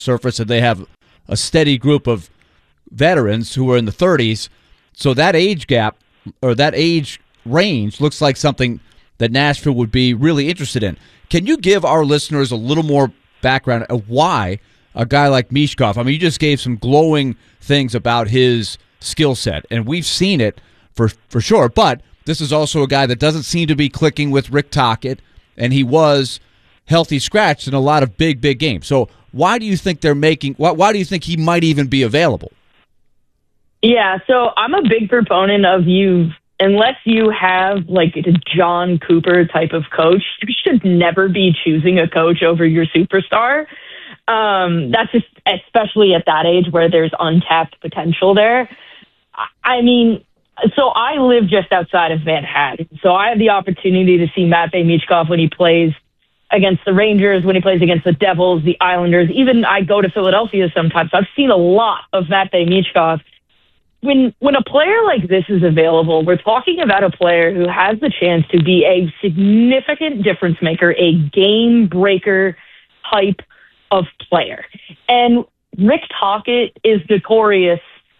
surface, and they have a steady group of veterans who are in the 30s. So that age gap or that age range looks like something that Nashville would be really interested in. Can you give our listeners a little more background of why a guy like Michkov? I mean, you just gave some glowing things about his skill set, and we've seen it for sure. But this is also a guy that doesn't seem to be clicking with Rick Tocchet, and he was healthy scratched in a lot of big games. So why do you think they're making? Why do you think he might even be available? Yeah, so I'm a big proponent of unless you have like a John Cooper type of coach, you should never be choosing a coach over your superstar. That's just, especially at that age where there's untapped potential there. I mean, so I live just outside of Manhattan, so I have the opportunity to see Matvei Michkov when he plays against the Rangers, when he plays against the Devils, the Islanders. Even I go to Philadelphia sometimes. So I've seen a lot of Matvei Michkov. When a player like this is available, we're talking about a player who has the chance to be a significant difference maker, a game breaker type of player. And Rick Tocchet is notorious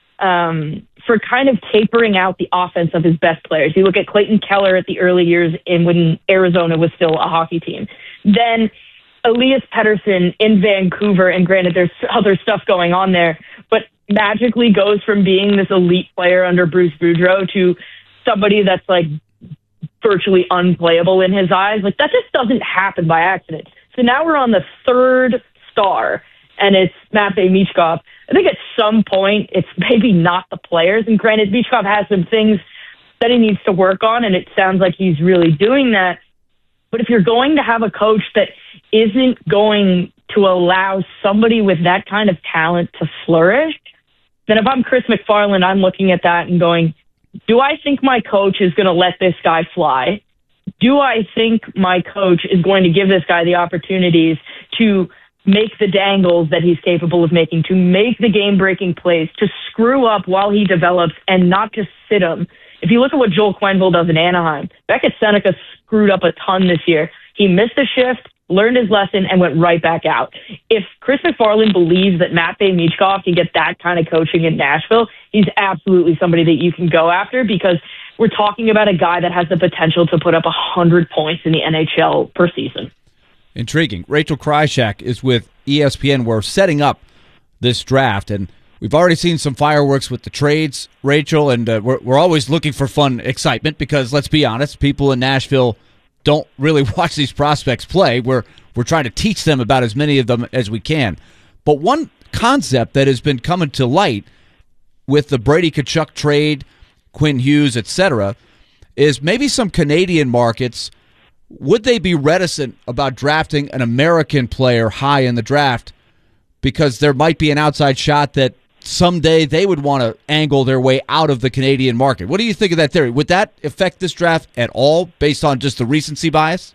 for kind of tapering out the offense of his best players. You look at Clayton Keller at the early years when Arizona was still a hockey team. Then Elias Pettersson in Vancouver, and granted there's other stuff going on there, but magically goes from being this elite player under Bruce Boudreau to somebody that's like virtually unplayable in his eyes. Like, that just doesn't happen by accident. So now we're on the third star, and it's Matvei Michkov. I think at some point it's maybe not the players, and granted Michkov has some things that he needs to work on, and it sounds like he's really doing that. But if you're going to have a coach that isn't going to allow somebody with that kind of talent to flourish, then if I'm Chris McFarland, I'm looking at that and going, do I think my coach is going to let this guy fly? Do I think my coach is going to give this guy the opportunities to make the dangles that he's capable of making, to make the game-breaking plays, to screw up while he develops and not just sit him? If you look at what Joel Quenneville does in Anaheim, Beckett Seneca screwed up a ton this year. He missed a shift, learned his lesson, and went right back out. If Chris McFarland believes that Matvei Michkov can get that kind of coaching in Nashville, he's absolutely somebody that you can go after, because we're talking about a guy that has the potential to put up 100 points in the NHL per season. Intriguing. Rachel Krychak is with ESPN. We're setting up this draft, and we've already seen some fireworks with the trades, Rachel, and we're always looking for fun excitement because, let's be honest, people in Nashville don't really watch these prospects play. We're trying to teach them about as many of them as we can. But one concept that has been coming to light with the Brady Tkachuk trade, Quinn Hughes, etc., is maybe some Canadian markets, would they be reticent about drafting an American player high in the draft because there might be an outside shot that someday they would want to angle their way out of the Canadian market? What do you think of that theory? Would that affect this draft at all based on just the recency bias?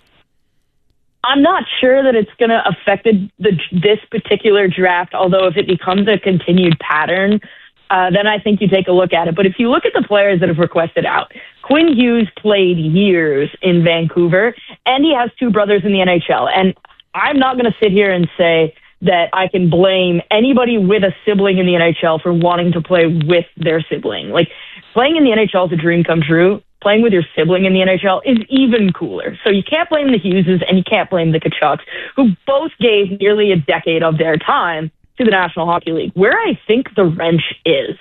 I'm not sure that it's going to affect this particular draft, although if it becomes a continued pattern, then I think you take a look at it. But if you look at the players that have requested out, Quinn Hughes played years in Vancouver, and he has two brothers in the NHL. And I'm not going to sit here and say that I can blame anybody with a sibling in the NHL for wanting to play with their sibling. Like, playing in the NHL is a dream come true. Playing with your sibling in the NHL is even cooler. So you can't blame the Hugheses and you can't blame the Tkachuks, who both gave nearly a decade of their time to the National Hockey League. Where I think the wrench is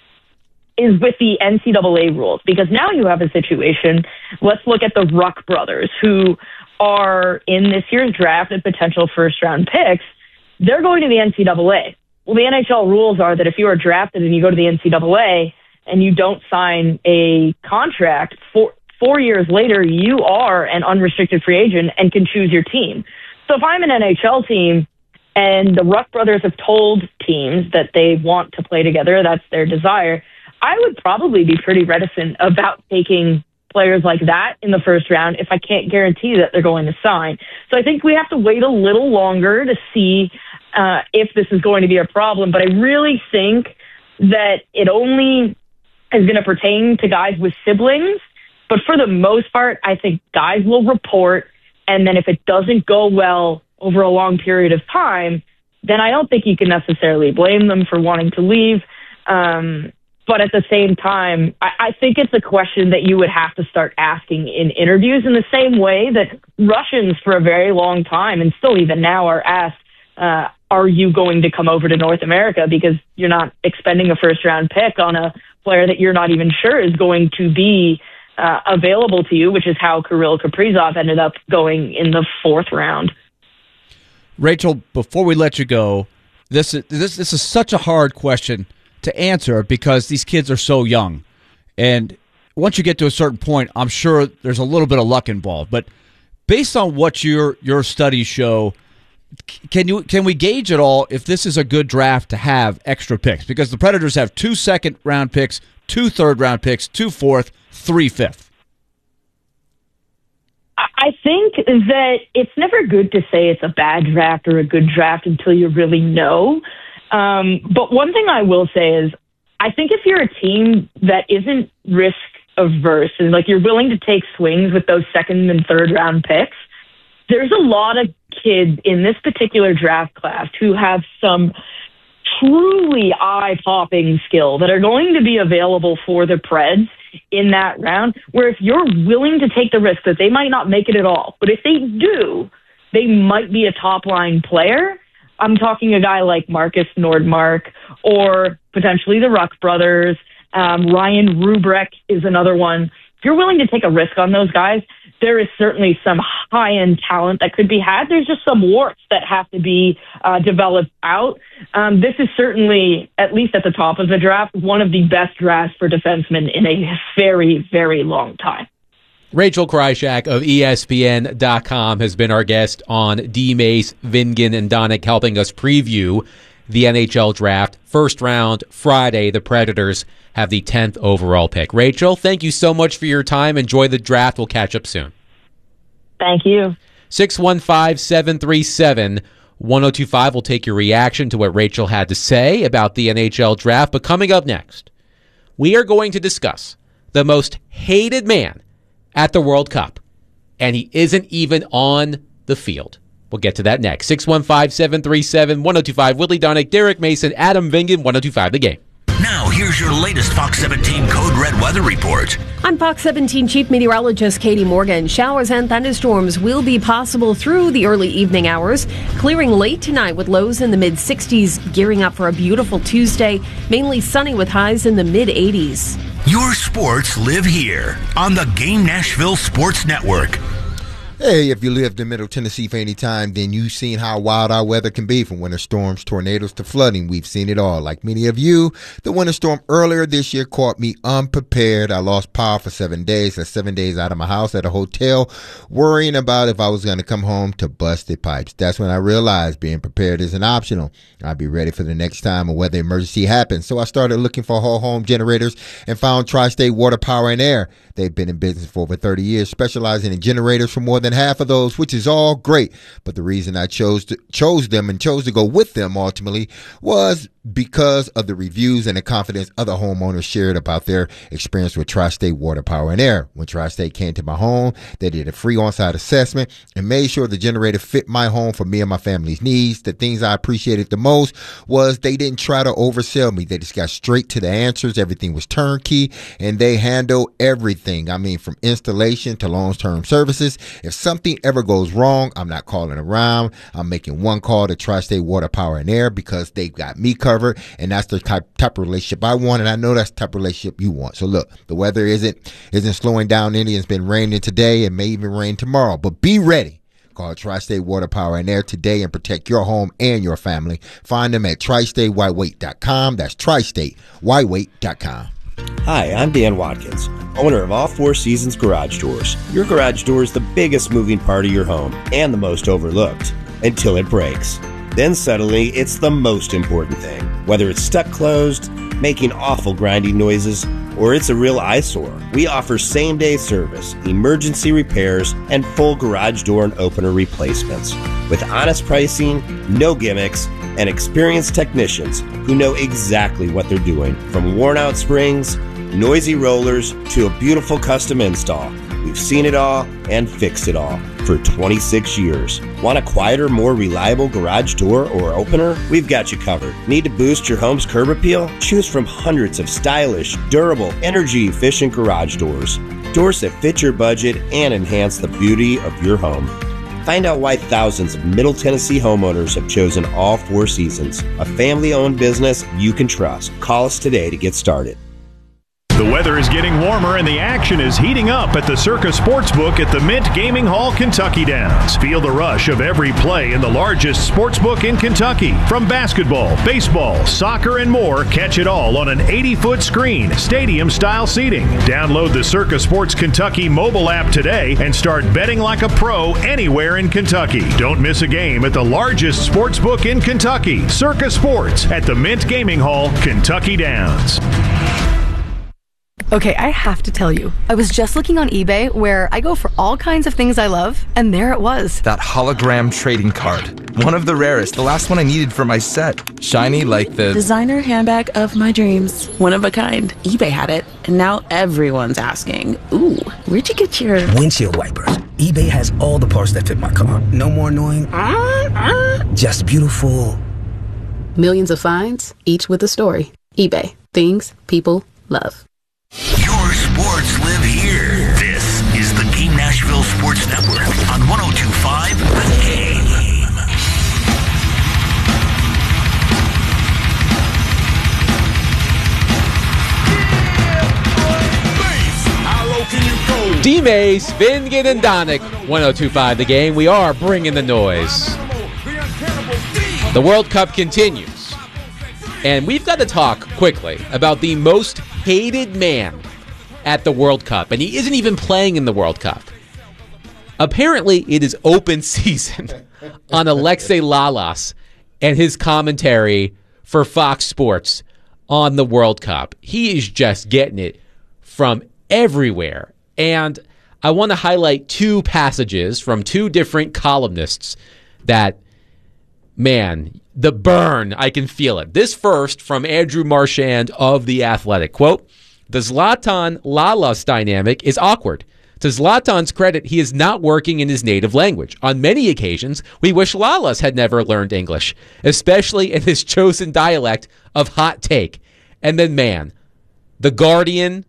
with the NCAA rules, because now you have a situation. Let's look at the Ruck brothers, who are in this year's draft and potential first-round picks. They're going to the NCAA. Well, the NHL rules are that if you are drafted and you go to the NCAA and you don't sign a contract, 4 years later, you are an unrestricted free agent and can choose your team. So if I'm an NHL team and the Ruck brothers have told teams that they want to play together, that's their desire, I would probably be pretty reticent about taking players like that in the first round if I can't guarantee that they're going to sign. So I think we have to wait a little longer to see if this is going to be a problem. But I really think that it only is going to pertain to guys with siblings. But for the most part, I think guys will report. And then if it doesn't go well over a long period of time, then I don't think you can necessarily blame them for wanting to leave. But at the same time, I think it's a question that you would have to start asking in interviews in the same way that Russians for a very long time, and still even now, are asked, are you going to come over to North America? Because you're not expending a first-round pick on a player that you're not even sure is going to be available to you, which is how Kirill Kaprizov ended up going in the 4th round. Rachel, before we let you go, this is such a hard question to answer because these kids are so young. And once you get to a certain point, I'm sure there's a little bit of luck involved. But based on what your studies show, can we gauge at all if this is a good draft to have extra picks? Because the Predators have 2 second-round picks, 2 third-round picks, 2 fourth, 3 fifth. I think that it's never good to say it's a bad draft or a good draft until you really know. But one thing I will say is I think if you're a team that isn't risk averse and like you're willing to take swings with those 2nd and 3rd round picks, there's a lot of kids in this particular draft class who have some truly eye-popping skill that are going to be available for the Preds in that round, where if you're willing to take the risk that they might not make it at all, but if they do, they might be a top-line player. I'm talking a guy like Marcus Nordmark or potentially the Ruck brothers. Ryan Rubrek is another one. If you're willing to take a risk on those guys, there is certainly some high-end talent that could be had. There's just some warts that have to be developed out. This is certainly, at least at the top of the draft, one of the best drafts for defensemen in a very, very long time. Rachel Krychak of ESPN.com has been our guest on D-Mace, Vingan, and Donick, helping us preview the NHL draft. First round, Friday, the Predators have the 10th overall pick. Rachel, thank you so much for your time. Enjoy the draft. We'll catch up soon. Thank you. 615-737-1025. We'll take your reaction to what Rachel had to say about the NHL draft. But coming up next, we are going to discuss the most hated man at the World Cup, and he isn't even on the field. We'll get to that next. 615-737-1025. Willie Donick, Derek Mason, Adam Vingan, 1025 The Game. Now, here's your latest Fox 17 Code Red weather report. I'm Fox 17 Chief Meteorologist Katie Morgan. Showers and thunderstorms will be possible through the early evening hours, clearing late tonight with lows in the mid-60s, gearing up for a beautiful Tuesday, mainly sunny with highs in the mid-80s. Your sports live here on the Game Nashville Sports Network. Hey, if you lived in Middle Tennessee for any time, then you've seen how wild our weather can be, from winter storms, tornadoes, to flooding. We've seen it all. Like many of you, the winter storm earlier this year caught me unprepared. I lost power for 7 days. That's 7 days out of my house at a hotel, worrying about if I was going to come home to busted pipes. That's when I realized being prepared isn't optional. I'd be ready for the next time a weather emergency happens. So I started looking for whole home generators and found Tri-State Water, Power, and Air. They've been in business for over 30 years, specializing in generators for more than half of those, which is all great. But the reason I chose them and chose to go with them ultimately was because of the reviews and the confidence other homeowners shared about their experience with Tri-State Water, Power, and Air. When Tri-State came to my home, they did a free on-site assessment and made sure the generator fit my home for me and my family's needs. The things I appreciated the most was they didn't try to oversell me. They just got straight to the answers. Everything was turnkey, and they handle everything. I mean, from installation to long-term services. If something ever goes wrong, I'm not calling around. I'm making one call to Tri-State Water, Power, and Air because they've got me covered, and that's the type of relationship I want, and I know that's the type of relationship you want. So look, the weather isn't slowing down any. It's been raining today and may even rain tomorrow, but be ready. Call Tri-State Water, Power, and Air today and protect your home and your family. Find them at tristatewhiteweight.com. That's tristatewhiteweight.com. Hi, I'm Dan Watkins, owner of All Four Seasons Garage Doors. Your garage door is the biggest moving part of your home and the most overlooked until it breaks. Then suddenly, it's the most important thing. Whether it's stuck closed, making awful grinding noises, or it's a real eyesore, we offer same-day service, emergency repairs, and full garage door and opener replacements. With honest pricing, no gimmicks, and experienced technicians who know exactly what they're doing. From worn-out springs, noisy rollers, to a beautiful custom install, we We've seen it all and fixed it all for 26 years. Want a quieter, more reliable garage door or opener? We've got you covered. Need to boost your home's curb appeal? Choose from hundreds of stylish, durable, energy-efficient garage doors. Doors that fit your budget and enhance the beauty of your home. Find out why thousands of Middle Tennessee homeowners have chosen All Four Seasons, a family-owned business you can trust. Call us today to get started. The weather is getting warmer and the action is heating up at the Circa Sportsbook at the Mint Gaming Hall, Kentucky Downs. Feel the rush of every play in the largest sportsbook in Kentucky. From basketball, baseball, soccer, and more, catch it all on an 80-foot screen, stadium-style seating. Download the Circa Sports Kentucky mobile app today and start betting like a pro anywhere in Kentucky. Don't miss a game at the largest sportsbook in Kentucky, Circa Sports at the Mint Gaming Hall, Kentucky Downs. Okay, I have to tell you, I was just looking on eBay where I go for all kinds of things I love, and there it was. That hologram trading card. One of the rarest, the last one I needed for my set. Shiny like the designer handbag of my dreams. One of a kind. eBay had it, and now everyone's asking, ooh, where'd you get your windshield wipers? eBay has all the parts that fit my car. No more annoying, just beautiful. Millions of finds, each with a story. eBay. Things people love. Your sports live here. This is the Game Nashville Sports Network on 102.5 The Game. D-Mace, Vingan, and Donick, 102.5 The Game. We are bringing the noise. The World Cup continues. And we've got to talk quickly about the most hated man at the World Cup. And he isn't even playing in the World Cup. Apparently, it is open season on Alexei Lalas and his commentary for Fox Sports on the World Cup. He is just getting it from everywhere. And I want to highlight two passages from two different columnists that, man, the burn, I can feel it. This first from Andrew Marchand of The Athletic. Quote, the Zlatan-Lalas dynamic is awkward. To Zlatan's credit, he is not working in his native language. On many occasions, we wish Lalas had never learned English, especially in his chosen dialect of hot take. And then, man, The Guardian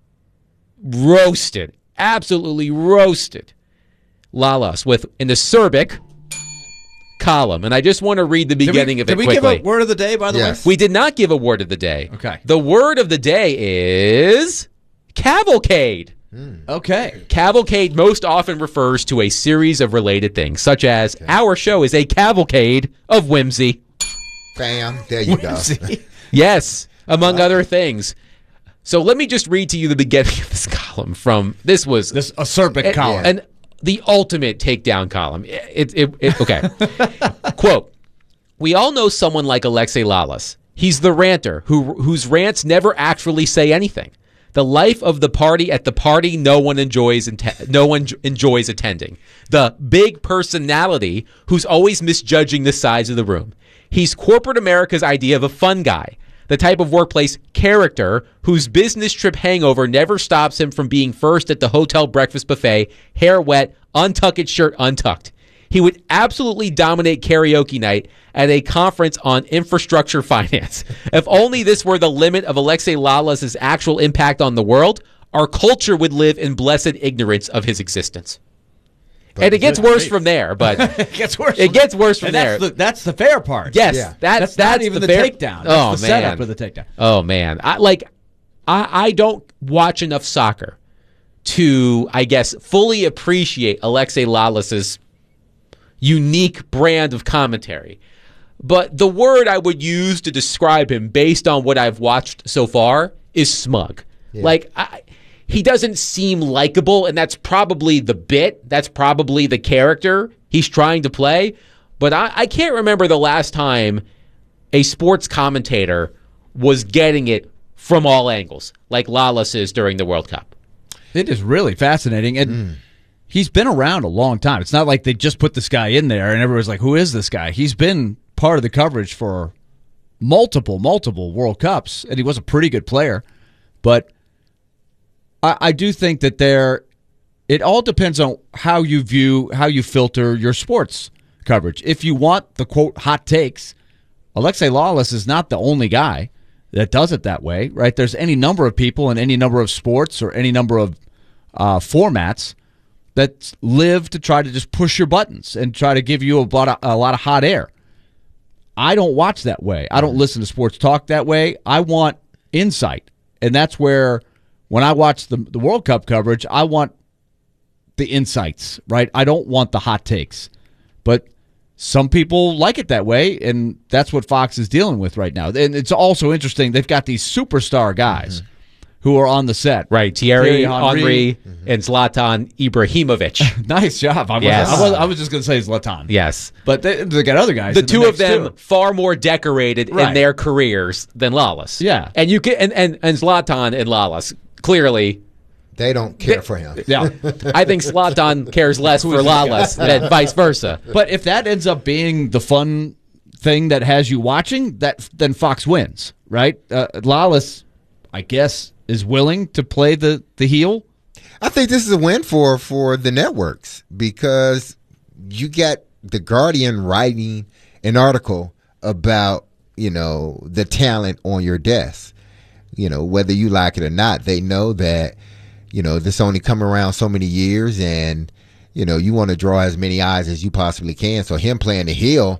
roasted, absolutely roasted Lalas in the Serbic column. And I just want to read the beginning of it quickly. Did we give a word of the day, by the way? We did not give a word of the day. Okay. The word of the day is cavalcade. Okay. Cavalcade most often refers to a series of related things, such as our show is a cavalcade of whimsy. Bam. There you go. Yes, among other things. So let me just read to you the beginning of this column from this acerbic column. And the ultimate takedown column. Okay. Quote, we all know someone like Alexei Lalas. He's the ranter whose rants never actually say anything. The life of the party at the party no one enjoys attending. The big personality who's always misjudging the size of the room. He's corporate America's idea of a fun guy. The type of workplace character whose business trip hangover never stops him from being first at the hotel breakfast buffet, hair wet, untucked shirt untucked. He would absolutely dominate karaoke night at a conference on infrastructure finance. If only this were the limit of Alexei Lalas' actual impact on the world, our culture would live in blessed ignorance of his existence. And it gets worse from there, but it gets worse. It gets worse from there. That's the fair part. Yes, yeah. that's not even the takedown. That's the setup of the takedown. Oh man, I don't watch enough soccer to, I guess, fully appreciate Alexei Lalas's unique brand of commentary. But the word I would use to describe him, based on what I've watched so far, is smug. Yeah. He doesn't seem likable, and that's probably the bit. That's probably the character he's trying to play. But I can't remember the last time a sports commentator was getting it from all angles, like Lalas is during the World Cup. It is really fascinating. And he's been around a long time. It's not like they just put this guy in there and everyone's like, who is this guy? He's been part of the coverage for multiple World Cups, and he was a pretty good player. But I do think that there it all depends on how you filter your sports coverage. If you want the, quote, hot takes, Alexi Lalas is not the only guy that does it that way, right? There's any number of people in any number of sports or any number of formats that live to try to just push your buttons and try to give you a lot of hot air. I don't watch that way. I don't listen to sports talk that way. I want insight. And that's where, when I watch the World Cup coverage, I want the insights, right? I don't want the hot takes. But some people like it that way, and that's what Fox is dealing with right now. And it's also interesting, they've got these superstar guys who are on the set. Right, Thierry Henry and Zlatan Ibrahimovic. Nice job. I was just going to say Zlatan. Yes. But they got other guys. The two of them far more decorated in their careers than Lalas. Yeah. And you can and Zlatan and Lalas, clearly, they don't care for him. Yeah. I think Zlatan cares less for Lalas than vice versa. But if that ends up being the fun thing that has you watching, then Fox wins, right? Lalas, I guess, is willing to play the heel. I think this is a win for the networks, because you get The Guardian writing an article about, the talent on your desk. Whether you like it or not, they know that, this only come around so many years, and, you want to draw as many eyes as you possibly can. So him playing the heel,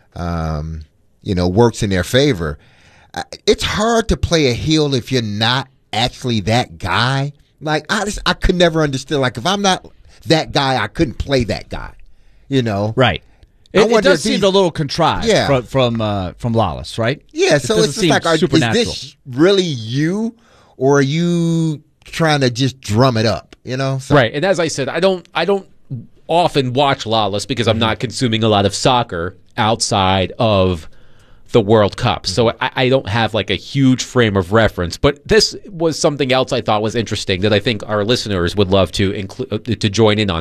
works in their favor. It's hard to play a heel if you're not actually that guy. Like, I could never understand. Like, if I'm not that guy, I couldn't play that guy. Right. It does seem a little contrived from Lalas, right? Yeah. So it's just like, is this really you, or are you trying to just drum it up? So, right. And as I said, I don't often watch Lalas because I'm not consuming a lot of soccer outside of the World Cup. So I don't have like a huge frame of reference. But this was something else I thought was interesting that I think our listeners would love to join in on.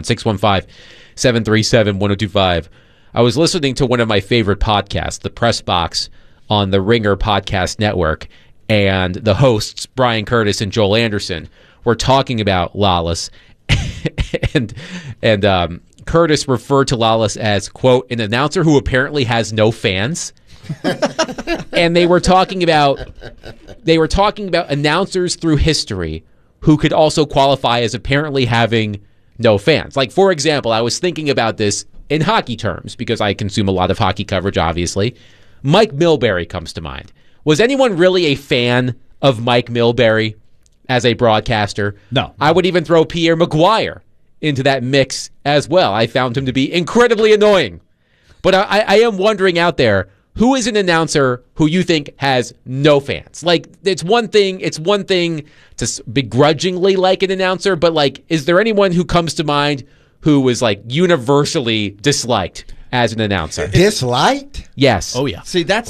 615-737-1025. I was listening to one of my favorite podcasts, The Press Box, on the Ringer Podcast Network, and the hosts, Brian Curtis and Joel Anderson, were talking about Lalas, and Curtis referred to Lalas as, quote, an announcer who apparently has no fans. And they were talking about announcers through history who could also qualify as apparently having no fans. Like, for example, I was thinking about this in hockey terms because I consume a lot of hockey coverage, obviously. Mike Milbury comes to mind. Was anyone really a fan of Mike Milbury as a broadcaster? No. I would even throw Pierre Maguire into that mix as well. I found him to be incredibly annoying. But I am wondering out there, who is an announcer who you think has no fans? Like, it's one thing to begrudgingly like an announcer, but like, is there anyone who comes to mind who was like universally disliked as an announcer? Disliked? Yes. Oh yeah. See, that's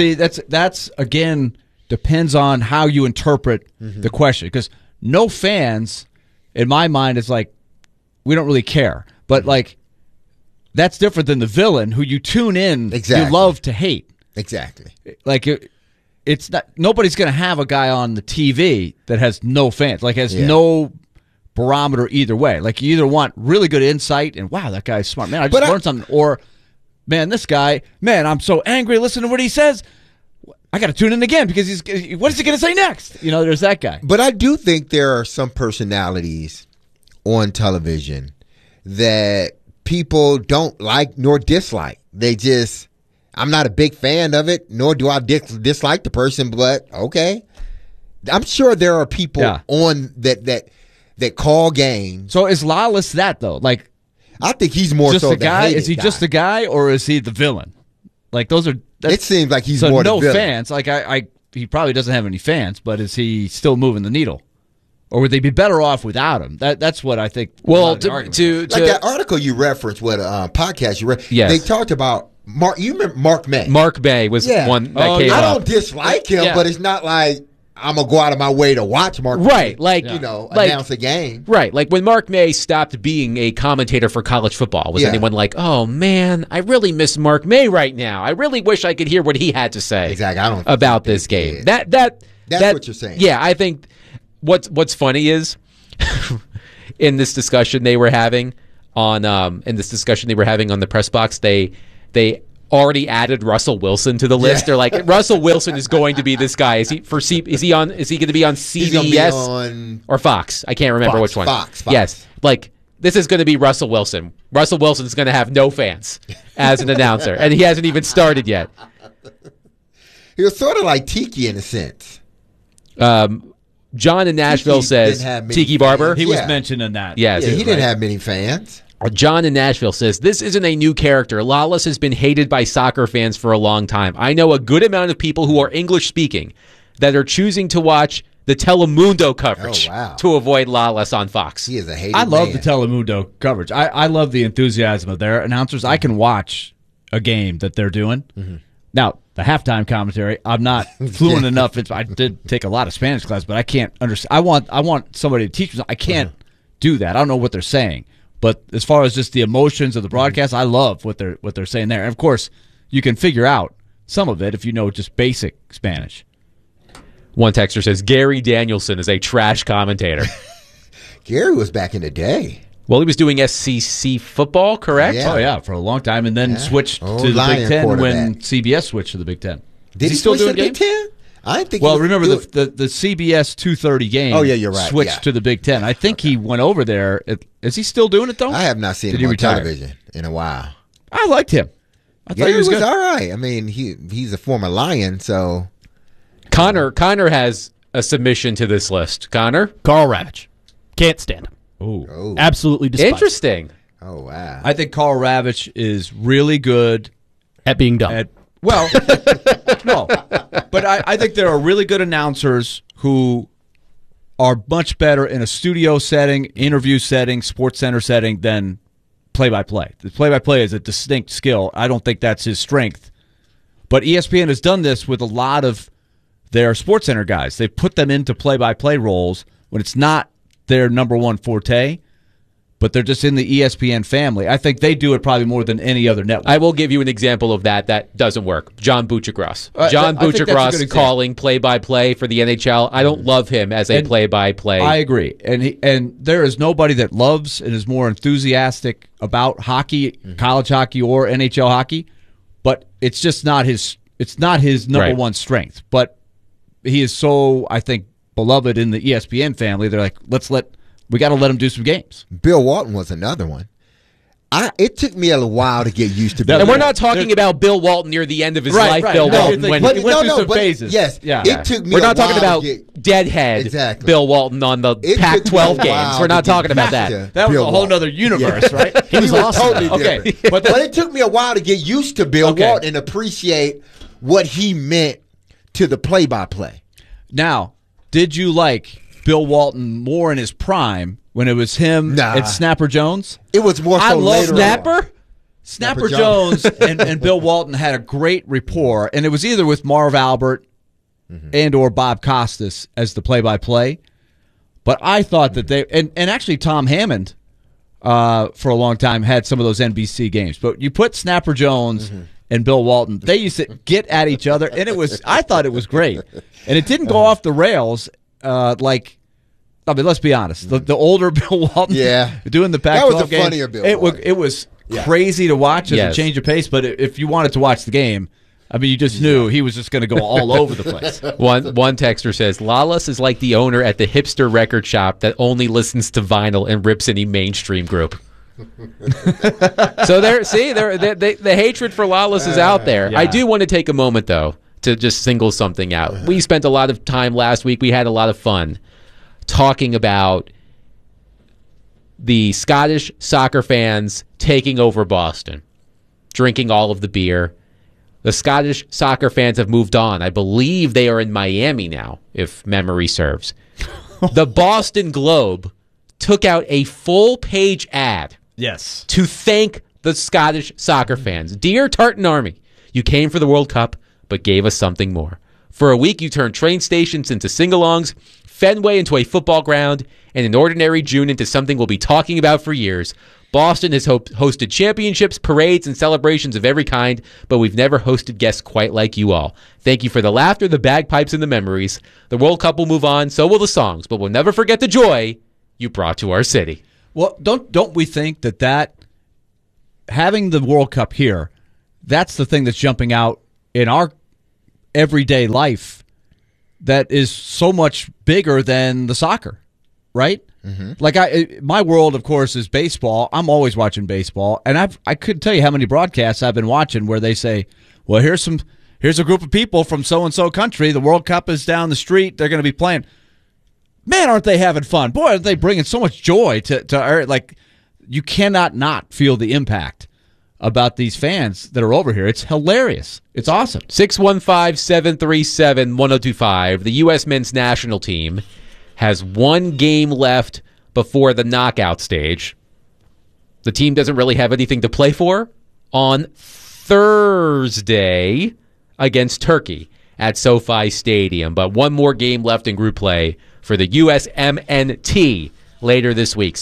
again depends on how you interpret the question, because no fans in my mind is like, we don't really care. But like, that's different than the villain who you tune in, you love to hate. Exactly. Like, it's not, nobody's going to have a guy on the TV that has no fans, like has no barometer either way. Like, you either want really good insight and, wow, that guy's smart. Man, I just learned something. Or, man, this guy, man, I'm so angry. Listen to what he says. I got to tune in again because what is he going to say next? There's that guy. But I do think there are some personalities on television that people don't like nor dislike. They just, I'm not a big fan of it, nor do I dislike the person, but okay. I'm sure there are people on that call games. So is Lalas that, though? Like, I think he's more just so the guy. Is he guy. just the guy, or is he the villain? Like, those are. It seems like he's so more no the villain. fans. Like, he probably doesn't have any fans, but is he still moving the needle? Or would they be better off without him? That's what I think. Well, like that article you referenced, what podcast you read, they talked about Mark. You remember Mark May? Mark May was one that came up. I don't dislike him, but it's not like I'm gonna go out of my way to watch Mark. Right, May, announce a game. Right, like when Mark May stopped being a commentator for college football, was anyone like, "Oh man, I really miss Mark May right now. I really wish I could hear what he had to say about this game." That's what you're saying. Yeah, I think. What's funny is in this discussion they were having on the press box, they already added Russell Wilson to the list. Yeah. They're like, Russell Wilson is going to be this guy. Is he going to be on CBS or Fox? I can't remember which one. Fox. Yes. Like, this is going to be Russell Wilson. Russell Wilson's going to have no fans as an announcer, and he hasn't even started yet. He was sort of like Tiki in a sense. John in Nashville says, Tiki Barber? He was mentioned in that. Yes. He didn't have many fans. John in Nashville says, this isn't a new character. Lawless has been hated by soccer fans for a long time. I know a good amount of people who are English-speaking that are choosing to watch the Telemundo coverage to avoid Lawless on Fox. He is a hated I love man. the Telemundo coverage. I love the enthusiasm of their announcers. I can watch a game that they're doing. Mm-hmm. Now, the halftime commentary, I'm not fluent enough. I did take a lot of Spanish class, but I can't understand. I want somebody to teach me. I can't do that. I don't know what they're saying. But as far as just the emotions of the broadcast, I love what they're saying there. And of course, you can figure out some of it if you know just basic Spanish. One texter says, Gary Danielson is a trash commentator. Gary was back in the day. Well, he was doing SEC football, correct? Yeah. Oh, yeah, for a long time, and then switched to the Big Ten when CBS switched to the Big Ten. Did he still do the Big Ten? I think. Well, remember the CBS 2:30 game. Oh, yeah, you're right. Switched to the Big Ten. I think he went over there. Is he still doing it though? I have not seen him on television in a while. I liked him. I thought he he was good. all right. I mean, he's a former Lion, so. Connor has a submission to this list. Connor? Carl Ravitch. Can't stand him. Oh. Absolutely despise him. Interesting. Oh, wow. I think Carl Ravitch is really good at being dumb. No. But I think there are really good announcers who are much better in a studio setting, interview setting, sports center setting than play-by-play. The play-by-play is a distinct skill. I don't think that's his strength. But ESPN has done this with a lot of their sports center guys. They've put them into play-by-play roles when it's not their number one forte, but they're just in the ESPN family. I think they do it probably more than any other network. I will give you an example of that doesn't work. John Buchagras. John Buchagras calling play-by-play for the NHL. I don't love him as a play-by-play. I agree. And there is nobody that loves and is more enthusiastic about hockey, college hockey or NHL hockey, but it's just not his number one strength. But he is so, I think, beloved in the ESPN family. They're like, we got to let him do some games. Bill Walton was another one. It took me a while to get used to Bill. And we're not talking about Bill Walton near the end of his life. Bill Walton when he went through some phases. Yes, it took me. We're not talking about deadhead Bill Walton on the Pac-12 games. We're not talking about that. That was a whole other universe, right? He was awesome. Totally different. Okay, but it took me a while to get used to Bill Walton and appreciate what he meant to the play-by-play. Now, did you like Bill Walton more in his prime when it was him and Snapper Jones? It was more so I love later Snapper. on. Snapper Jones and Bill Walton had a great rapport, and it was either with Marv Albert and or Bob Costas as the play-by-play. But I thought that they and actually Tom Hammond for a long time had some of those NBC games. But you put Snapper Jones and Bill Walton, they used to get at each other, and I thought it was great. And it didn't go off the rails let's be honest. The older Bill Walton doing the Pac-12 that was the game, funnier Bill Walton. It was crazy to watch as a change of pace, but if you wanted to watch the game, I mean, you just knew he was just going to go all over the place. One texter says, Lawless is like the owner at the hipster record shop that only listens to vinyl and rips any mainstream group. So the hatred for Lawless is out there. Yeah. I do want to take a moment, though, to just single something out. We spent a lot of time last week. We had a lot of fun talking about the Scottish soccer fans taking over Boston, drinking all of the beer. The Scottish soccer fans have moved on. I believe they are in Miami now, if memory serves. The Boston Globe took out a full-page ad to thank the Scottish soccer fans. Dear Tartan Army, you came for the World Cup, but gave us something more. For a week, you turned train stations into sing-alongs, Fenway into a football ground, and an ordinary June into something we'll be talking about for years. Boston has hosted championships, parades, and celebrations of every kind, but we've never hosted guests quite like you all. Thank you for the laughter, the bagpipes, and the memories. The World Cup will move on, so will the songs, but we'll never forget the joy you brought to our city. Well, don't we think that having the World Cup here, that's the thing that's jumping out in our everyday life that is so much bigger than the soccer, right? Mm-hmm. Like my world, of course, is baseball. I'm always watching baseball, and I couldn't tell you how many broadcasts I've been watching where they say, "Well, here's a group of people from so and so country. The World Cup is down the street. They're going to be playing." Man, aren't they having fun? Boy, aren't they bringing so much joy to like. You cannot not feel the impact about these fans that are over here. It's hilarious. It's awesome. 615-737-1025. The U.S. men's national team has one game left before the knockout stage. The team doesn't really have anything to play for on Thursday against Turkey at SoFi Stadium. But one more game left in group play for the USMNT later this week.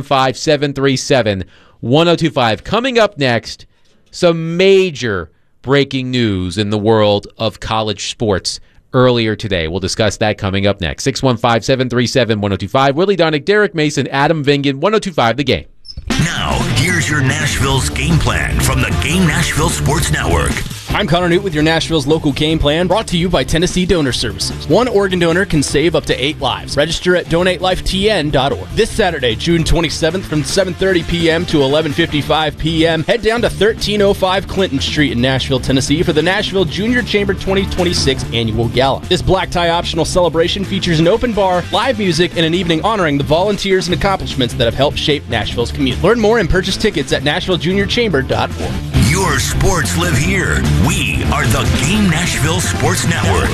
615-737-1025. Coming up next, some major breaking news in the world of college sports earlier today. We'll discuss that coming up next. 615-737-1025. Willie Donick, Derek Mason, Adam Vingan, 1025 The Game. Now, here's your Nashville's game plan from the Game Nashville Sports Network. I'm Connor Newt with your Nashville's local game plan, brought to you by Tennessee Donor Services. One organ donor can save up to 8 lives. Register at donatelifetn.org. This Saturday, June 27th from 7:30 p.m. to 11:55 p.m., head down to 1305 Clinton Street in Nashville, Tennessee for the Nashville Junior Chamber 2026 Annual Gala. This black tie optional celebration features an open bar, live music, and an evening honoring the volunteers and accomplishments that have helped shape Nashville's community. Learn more and purchase tickets at NashvilleJuniorChamber.org. Your sports live here. We are the Game Nashville Sports Network.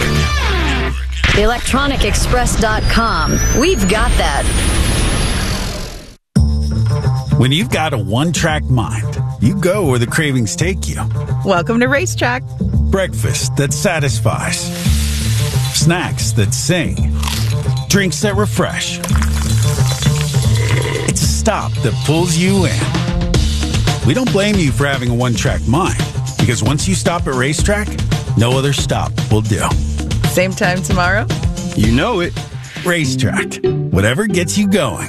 ElectronicExpress.com. We've got that. When you've got a one-track mind, you go where the cravings take you. Welcome to Racetrack. Breakfast that satisfies. Snacks that sing. Drinks that refresh. It's a stop that pulls you in. We don't blame you for having a one-track mind, because once you stop at Racetrack, no other stop will do. Same time tomorrow? You know it. Racetrack. Whatever gets you going.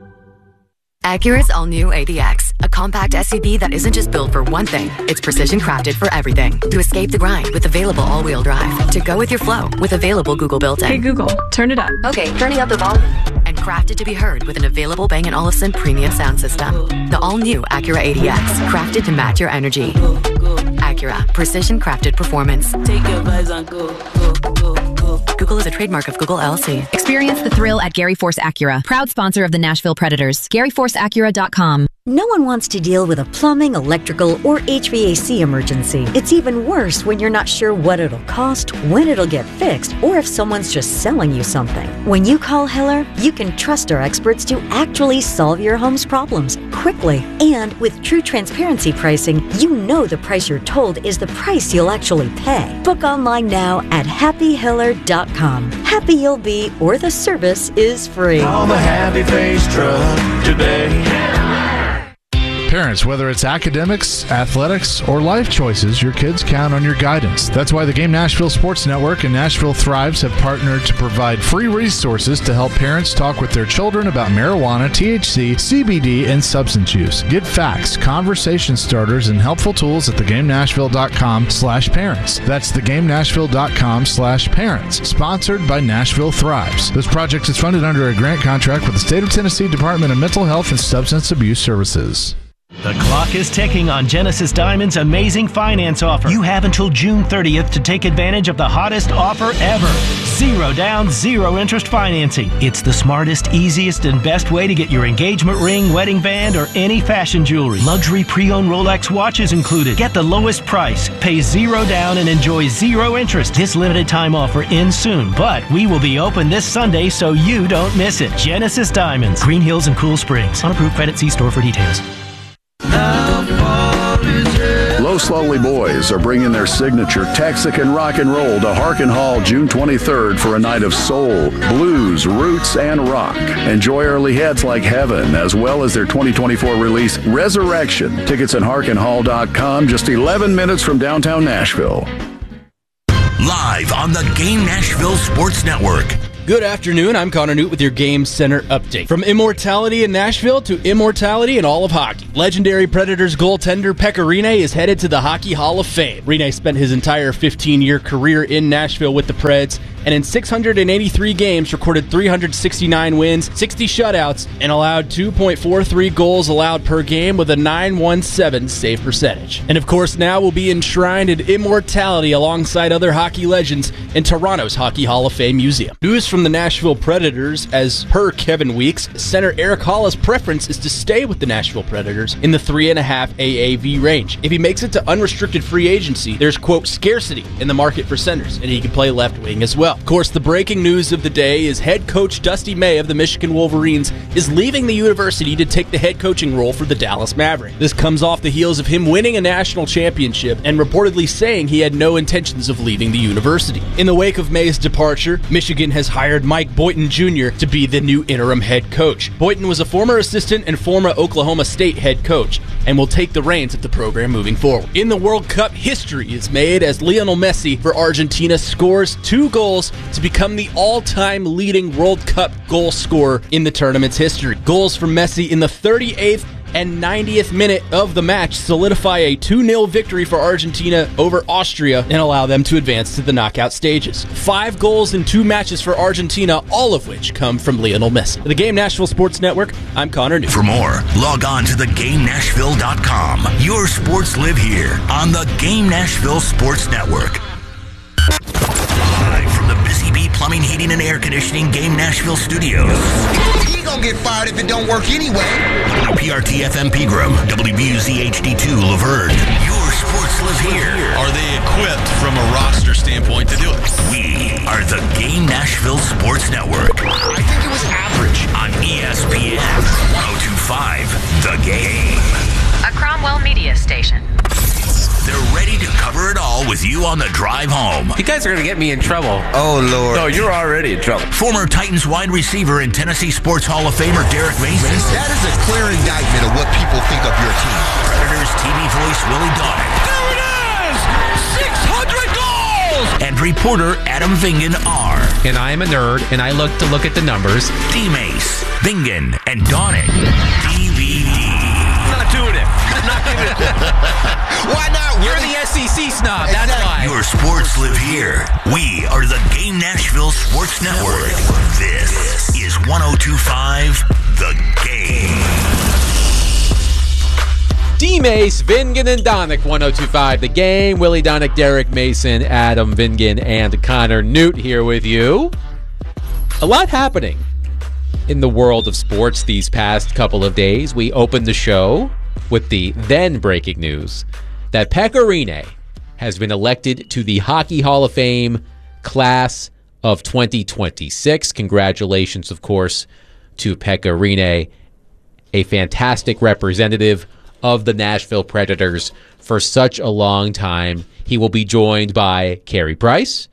Acura's all-new ADX, a compact SUV that isn't just built for one thing, it's precision crafted for everything. To escape the grind with available all-wheel drive. To go with your flow with available Google built-in. Hey Google, turn it up. Okay, turning up the volume. And crafted to be heard with an available Bang & Olufsen premium sound system. The all-new Acura ADX, crafted to match your energy. Acura, precision crafted performance. Take your vibes on go. Google is a trademark of Google LLC. Experience the thrill at Gary Force Acura, proud sponsor of the Nashville Predators. GaryForceAcura.com. No one wants to deal with a plumbing, electrical, or HVAC emergency. It's even worse when you're not sure what it'll cost, when it'll get fixed, or if someone's just selling you something. When you call Hiller, you can trust our experts to actually solve your home's problems quickly. And with true transparency pricing, you know the price you're told is the price you'll actually pay. Book online now at happyhiller.com. Happy you'll be, or the service is free. Call the Happy Face Truck today. Parents, whether it's academics, athletics, or life choices, your kids count on your guidance. That's why the Game Nashville Sports Network and Nashville Thrives have partnered to provide free resources to help parents talk with their children about marijuana, THC, CBD, and substance use. Get facts, conversation starters, and helpful tools at thegamenashville.com/parents. That's thegamenashville.com/parents. Sponsored by Nashville Thrives. This project is funded under a grant contract with the State of Tennessee Department of Mental Health and Substance Abuse Services. The clock is ticking on Genesis Diamond's amazing finance offer. You have until June 30th to take advantage of the hottest offer ever. 0 down, 0 interest financing. It's the smartest, easiest, and best way to get your engagement ring, wedding band, or any fashion jewelry. Luxury pre-owned Rolex watches included. Get the lowest price, pay 0 down, and enjoy 0 interest. This limited time offer ends soon, but we will be open this Sunday so you don't miss it. Genesis Diamonds, Green Hills and Cool Springs. Unapproved credit, see store for details. Los Slowly Boys are bringing their signature Texican rock and roll to Harkin Hall June 23rd for a night of soul, blues, roots, and rock. Enjoy early hits like Heaven, as well as their 2024 release, Resurrection. Tickets at harkinhall.com, just 11 minutes from downtown Nashville. Live on the Game Nashville Sports Network, Good afternoon, I'm Connor Newt with your Game Center update. From immortality in Nashville to immortality in all of hockey. Legendary Predators goaltender Pekka Rinne is headed to the Hockey Hall of Fame. Rinne spent his entire 15-year career in Nashville with the Preds, and in 683 games recorded 369 wins, 60 shutouts, and allowed 2.43 goals allowed per game with a .917 save percentage. And of course now will be enshrined in immortality alongside other hockey legends in Toronto's Hockey Hall of Fame Museum. News from the Nashville Predators, as per Kevin Weeks, center Eric Halla's preference is to stay with the Nashville Predators in the 3.5 AAV range. If he makes it to unrestricted free agency, there's, quote, scarcity in the market for centers, and he can play left wing as well. Of course, the breaking news of the day is head coach Dusty May of the Michigan Wolverines is leaving the university to take the head coaching role for the Dallas Mavericks. This comes off the heels of him winning a national championship and reportedly saying he had no intentions of leaving the university. In the wake of May's departure, Michigan has hired Mike Boynton Jr. to be the new interim head coach. Boynton was a former assistant and former Oklahoma State head coach and will take the reins of the program moving forward. In the World Cup, history is made as Lionel Messi for Argentina scores 2 goals to become the all-time leading World Cup goal scorer in the tournament's history. Goals from Messi in the 38th and 90th minute of the match solidify a 2-0 victory for Argentina over Austria and allow them to advance to the knockout stages. 5 goals in 2 matches for Argentina, all of which come from Lionel Messi. For the Game Nashville Sports Network, I'm Connor Newt. For more, log on to thegamenashville.com. Your sports live here on the Game Nashville Sports Network. Live from the Busy Bee Plumbing, Heating, and Air Conditioning Game Nashville Studios. He gonna get fired if it don't work anyway. WPRT FM Pegram, WBUZ HD2 Laverne. Your sports live here. Are they equipped from a roster standpoint to do it? We are the Game Nashville Sports Network. I think it was average. On ESPN 1025, The Game. A Cromwell Media Station. They're ready to cover it all with you on the drive home. You guys are going to get me in trouble. Oh, Lord. No, you're already in trouble. Former Titans wide receiver and Tennessee Sports Hall of Famer Derek Mason. That is a clear indictment of what people think of your team. Predators TV voice Willie Donick. There it is! 600 goals! And reporter Adam Vingan are. And I am a nerd, and I look at the numbers. D-Mace, Vingan, and Donick. DVD. Not doing it. Not giving it. Why not? You're the SEC snob. That's why. Your sports live here. We are the Game Nashville Sports Network. This is 1025 The Game. D-Mace, Vingan, and Donick, 1025 The Game. Willie Donick, Derek Mason, Adam Vingan, and Connor Newt here with you. A lot happening in the world of sports these past couple of days. We opened the show with the then breaking news that Pekka Rinne has been elected to the Hockey Hall of Fame class of 2026. Congratulations, of course, to Pekka Rinne, a fantastic representative of the Nashville Predators for such a long time. He will be joined by Carey Price,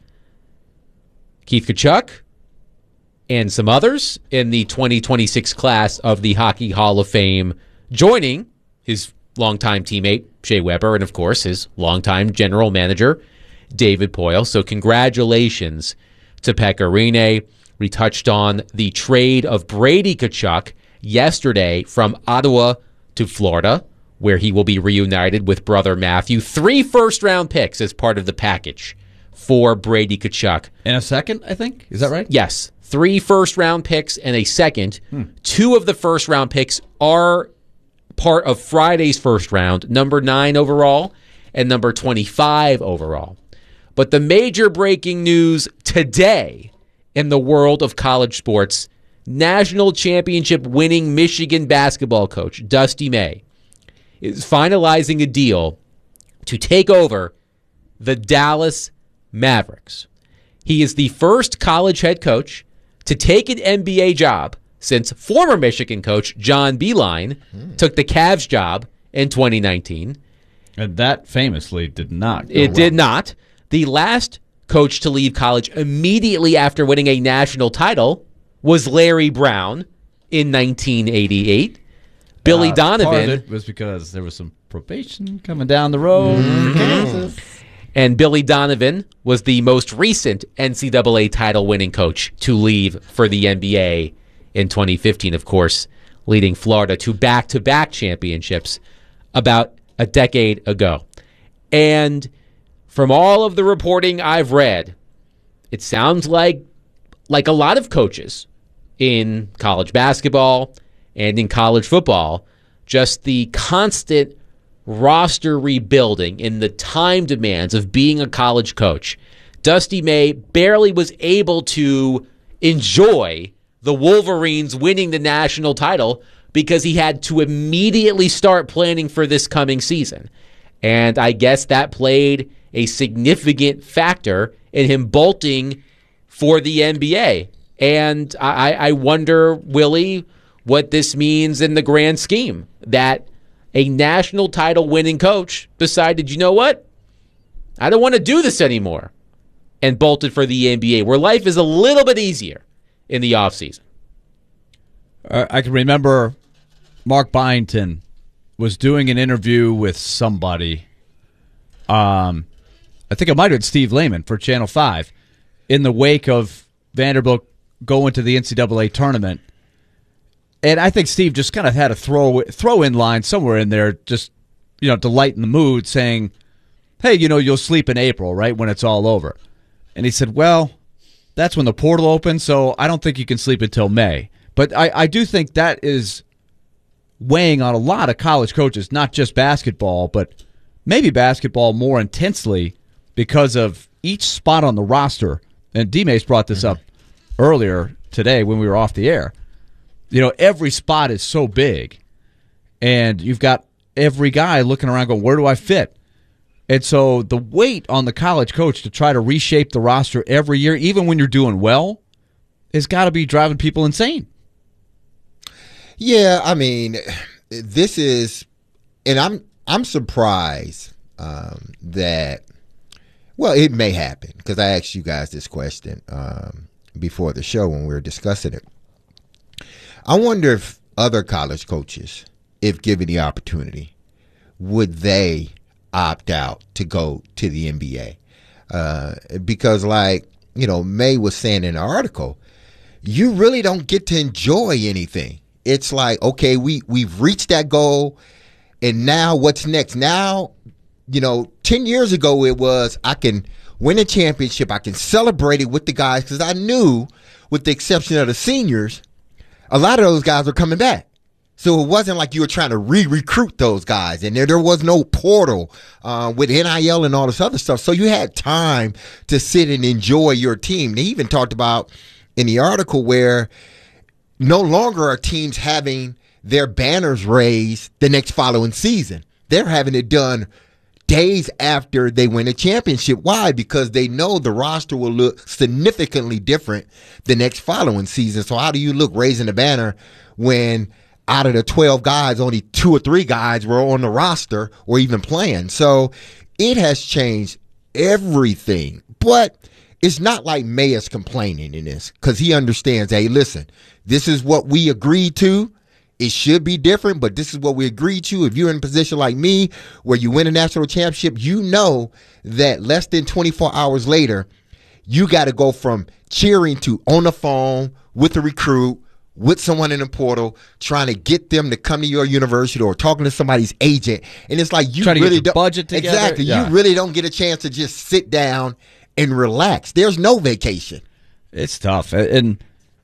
Keith Tkachuk, and some others in the 2026 class of the Hockey Hall of Fame, joining his longtime teammate, Shea Weber, and of course, his longtime general manager, David Poile. So congratulations to Pekka Rinne. We touched on the trade of Brady Tkachuk yesterday from Ottawa to Florida, where he will be reunited with brother Matthew. 3 first-round picks as part of the package for Brady Tkachuk. And a second, I think? Is that right? Yes. 3 first-round picks and a second. 2 of the first-round picks are part of Friday's first round, number 9 overall and number 25 overall. But the major breaking news today in the world of college sports, national championship winning Michigan basketball coach Dusty May is finalizing a deal to take over the Dallas Mavericks. He is the first college head coach to take an NBA job since former Michigan coach John Beilein took the Cavs job in 2019. And that famously did not go It well. did not. The last coach to leave college immediately after winning a national title was Larry Brown in 1988. Billy Donovan. Part of it was because there was some probation coming down the road. And Billy Donovan was the most recent NCAA title-winning coach to leave for the NBA in 2015, of course, leading Florida to back-to-back championships about a decade ago. And from all of the reporting I've read, it sounds like a lot of coaches in college basketball and in college football, just the constant roster rebuilding and the time demands of being a college coach. Dusty May barely was able to enjoy the Wolverines winning the national title because he had to immediately start planning for this coming season. And I guess that played a significant factor in him bolting for the NBA. And I wonder, Willie, what this means in the grand scheme, that a national title winning coach decided, you know what? I don't want to do this anymore, and bolted for the NBA, where life is a little bit easier in the offseason. I can remember Mark Byington was doing an interview with somebody. I think it might have been Steve Lehman for Channel 5 in the wake of Vanderbilt going to the NCAA tournament. And I think Steve just kind of had a throw-in line somewhere in there, just, to lighten the mood, saying, hey, you'll sleep in April, right, when it's all over. And he said, well, that's when the portal opens, so I don't think you can sleep until May. But I do think that is weighing on a lot of college coaches, not just basketball, but maybe basketball more intensely because of each spot on the roster. And D-Mace brought this up earlier today when we were off the air. Every spot is so big, and you've got every guy looking around going, where do I fit? And so the weight on the college coach to try to reshape the roster every year, even when you're doing well, has got to be driving people insane. Yeah, I mean, this is, and I'm surprised that, well, it may happen, because I asked you guys this question before the show when we were discussing it. I wonder if other college coaches, if given the opportunity, would they opt out to go to the NBA? Because May was saying in the article, you really don't get to enjoy anything. It's like, okay, we've reached that goal, and now what's next? Now, 10 years ago it was, I can win a championship, I can celebrate it with the guys, because I knew, with the exception of the seniors, a lot of those guys are coming back. So it wasn't like you were trying to recruit those guys. And there was no portal with NIL and all this other stuff. So you had time to sit and enjoy your team. They even talked about in the article where no longer are teams having their banners raised the next following season. They're having it done days after they win a championship. Why? Because they know the roster will look significantly different the next following season. So how do you look raising the banner when out of the 12 guys, only 2 or 3 guys were on the roster or even playing? So it has changed everything. But it's not like May is complaining in this, because he understands, hey, listen, this is what we agreed to. It should be different, but this is what we agreed to. If you're in a position like me where you win a national championship, you know that less than 24 hours later, you got to go from cheering to on the phone with a recruit, with someone in the portal, trying to get them to come to your university or talking to somebody's agent. And it's like you really don't budget together. Exactly. Yeah. You really don't get a chance to just sit down and relax. There's no vacation. It's tough. And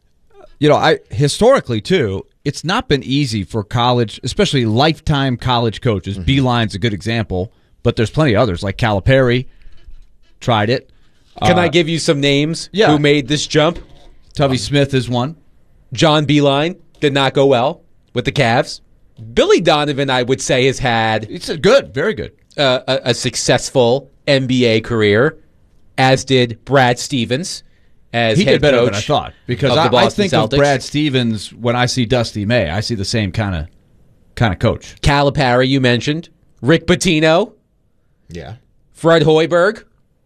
I historically too, it's not been easy for college, especially lifetime college coaches. Mm-hmm. Beeline's a good example, but there's plenty of others, like Calipari tried it. Can I give you some names who made this jump? Tubby Smith is one. John Beilein did not go well with the Cavs. Billy Donovan, I would say, has had very good, a successful NBA career, as did Brad Stevens. He did better than I thought, because I think Celtics. Of Brad Stevens when I see Dusty May. I see the same kind of coach. Calipari, you mentioned. Rick Pitino. Yeah. Fred Hoiberg.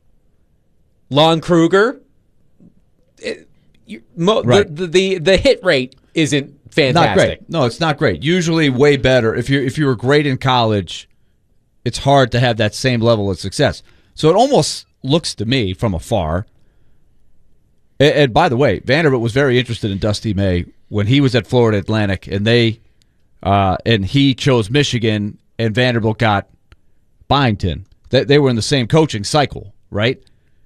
Lon Kruger. The hit rate isn't fantastic. Not great. No, it's not great. Usually way better. If you were great in college, it's hard to have that same level of success. So it almost looks to me from afar. And by the way, Vanderbilt was very interested in Dusty May when he was at Florida Atlantic, and he chose Michigan, and Vanderbilt got Byington. They were in the same coaching cycle, right?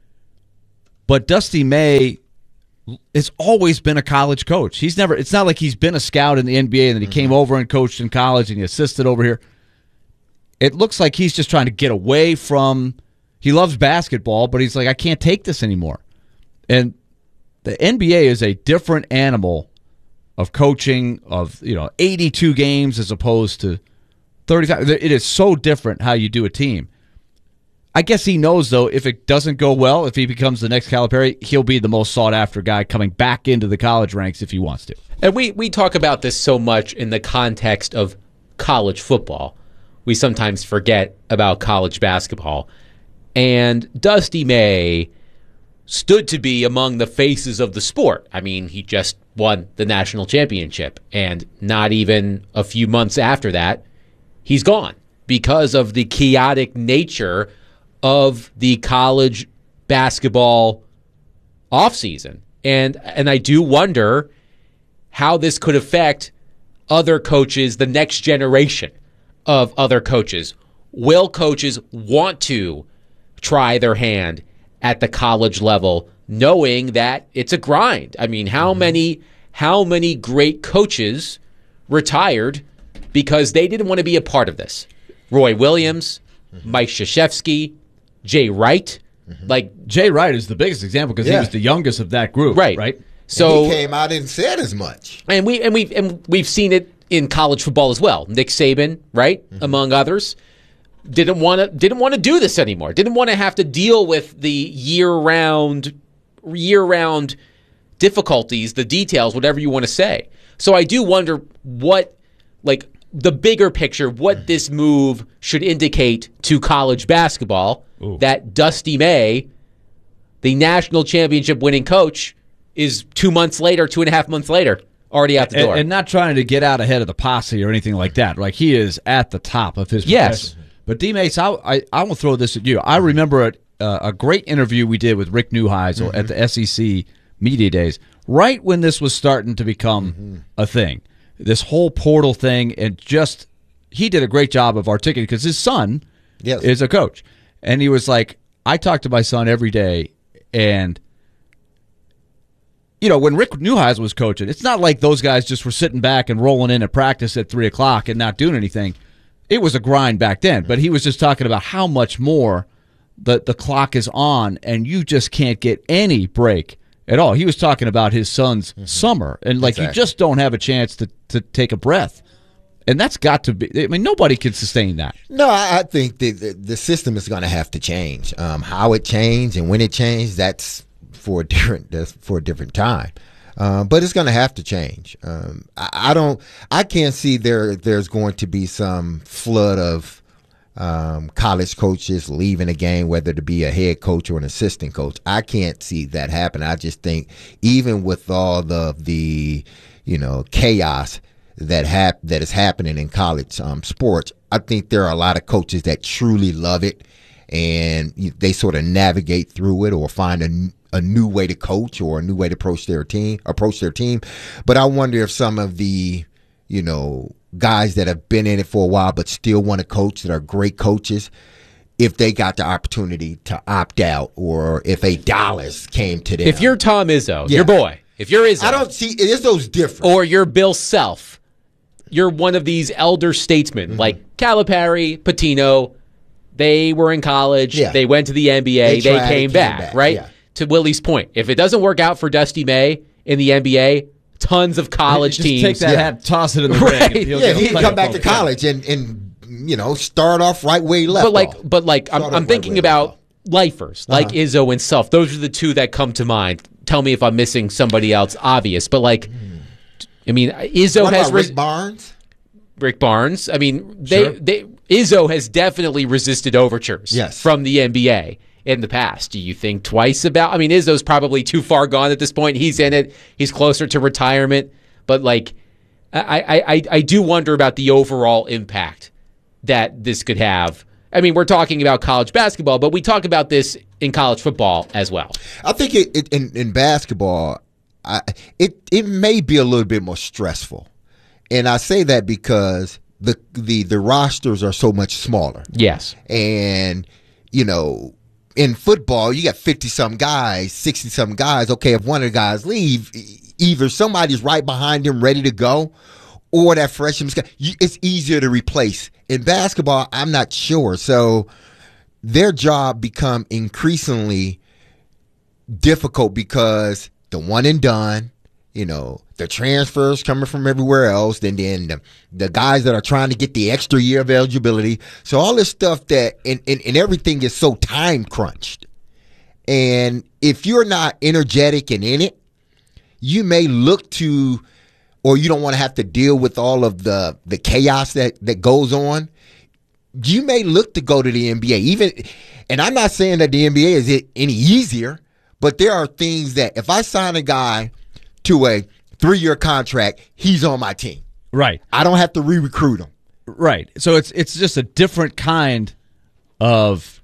But Dusty May has always been a college coach. It's not like he's been a scout in the NBA and then he came over and coached in college and he assisted over here. It looks like he's just trying to get away from, he loves basketball, but he's like, I can't take this anymore. And the NBA is a different animal of coaching, of 82 games as opposed to 35. It is so different how you do a team. I guess he knows, though, if it doesn't go well, if he becomes the next Calipari, he'll be the most sought-after guy coming back into the college ranks if he wants to. And we talk about this so much in the context of college football. We sometimes forget about college basketball. And Dusty May stood to be among the faces of the sport. I mean, he just won the national championship, and not even a few months after that, he's gone because of the chaotic nature of the college basketball offseason. And I do wonder how this could affect other coaches, the next generation of other coaches. Will coaches want to try their hand at the college level, knowing that it's a grind? I mean, how many great coaches retired because they didn't want to be a part of this? Roy Williams, Mike Krzyzewski, Jay Wright. Like Jay Wright is the biggest example because he was the youngest of that group, right? So and he came out and said as much. And we've seen it in college football as well. Nick Saban, right, among others, didn't want to do this anymore. Didn't want to have to deal with the year-round difficulties, the details, whatever you want to say. So I do wonder what, like, the bigger picture, what this move should indicate to college basketball. That Dusty May, the national championship winning coach, is 2.5 months later, already out the door. And not trying to get out ahead of the posse or anything like that. Like, he is at the top of his profession. Yes. But D-Mace, I will throw this at you. I remember a great interview we did with Rick Neuheisel at the SEC Media Days, right when this was starting to become a thing. This whole portal thing, and just, he did a great job of articulating, because his son is a coach. And he was like, I talk to my son every day, and, when Rick Neuheisel was coaching, it's not like those guys just were sitting back and rolling in at practice at 3 o'clock and not doing anything. It was a grind back then, but he was just talking about how much more the clock is on, and you just can't get any break at all. He was talking about his son's summer, and you just don't have a chance to take a breath. And that's got to be, nobody can sustain that. No, I think the system is going to have to change. How it changed and when it changed, that's for a different time. But it's going to have to change. I can't see there's going to be some flood of college coaches leaving a game, whether to be a head coach or an assistant coach. I can't see that happen. I just think even with all the chaos that is happening in college sports, I think there are a lot of coaches that truly love it, and they sort of navigate through it or find a new way to coach or a new way to approach their team. But I wonder if some of the guys that have been in it for a while but still want to coach, that are great coaches, if they got the opportunity to opt out, or if $8 came to them. If you're Tom Izzo, your boy, if you're Izzo, I don't see Izzo's different. Or you're Bill Self, you're one of these elder statesmen like Calipari, Pitino. They were in college. They went to the NBA. They came back, right? Yeah. To Willie's point, if it doesn't work out for Dusty May in the NBA, tons of college teams take that hat, toss it in the ring. He can come back to college and start off right where he left off. But I'm thinking about lifers like Izzo and Self. Those are the two that come to mind. Tell me if I'm missing somebody else obvious. But Izzo has Rick Barnes. Rick Barnes. Izzo has definitely resisted overtures from the NBA in the past. Do you think twice about? Izzo's probably too far gone at this point. He's in it. He's closer to retirement. But I do wonder about the overall impact that this could have I mean, we're talking about college basketball, but we talk about this in college football as well. I think in basketball, it may be a little bit more stressful. And I say that because the rosters are so much smaller. Yes. And, in football, you got 50-some guys, 60-some guys. Okay, if one of the guys leave, either somebody's right behind him ready to go, or that freshman, it's easier to replace. In basketball, I'm not sure. So their job become increasingly difficult because the one and done, the transfers coming from everywhere else, then the guys that are trying to get the extra year of eligibility. So all this stuff that and everything is so time crunched. And if you're not energetic and in it, you may look to, or you don't want to have to deal with all of the chaos that goes on. You may look to go to the NBA. And I'm not saying that the NBA is any easier, but there are things that if I sign a guy to a 3-year contract, he's on my team. Right. I don't have to re-recruit him. Right. So it's just a different kind of